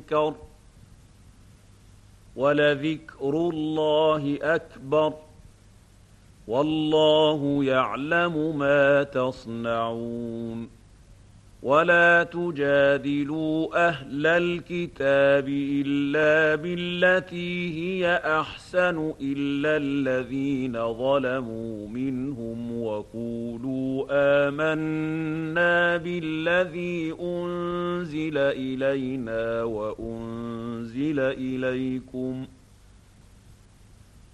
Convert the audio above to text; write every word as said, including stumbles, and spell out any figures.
أنكر ولذكر الله أكبر والله يعلم ما تصنعون ولا تجادلوا أهل الكتاب إلا بالتي هي أحسن إلا الذين ظلموا منهم وقولوا آمنا بالذي أنزل إلينا وأنزل إليكم